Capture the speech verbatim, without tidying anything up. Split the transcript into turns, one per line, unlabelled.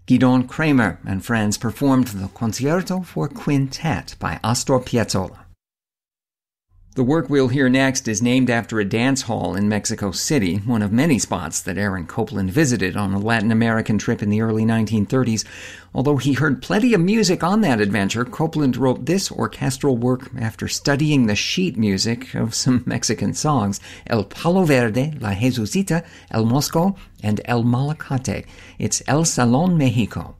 Gidon Kremer and friends performed the Concerto for Quintet by Astor Piazzolla. The work we'll hear next is named after a dance hall in Mexico City, one of many spots that Aaron Copland visited on a Latin American trip in the early nineteen thirties. Although he heard plenty of music on that adventure, Copland wrote this orchestral work after studying the sheet music of some Mexican songs, El Palo Verde, La Jesucita, El Mosco, and El Malacate. It's El Salón Mexico.